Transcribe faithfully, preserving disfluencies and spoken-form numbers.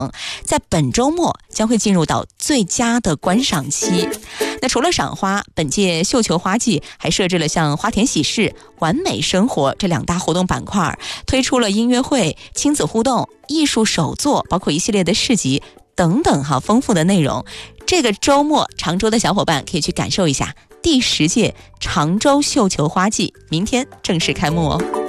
在本周末将会进入到最佳的观赏期。那除了赏花，本届绣球花季还设置了像花田喜事、完美生活这两大活动板块，推出了音乐会、亲子互动、艺术手作，包括一系列的市集等等哈，丰富的内容。这个周末常州的小伙伴可以去感受一下第十届常州绣球花季，明天正式开幕哦。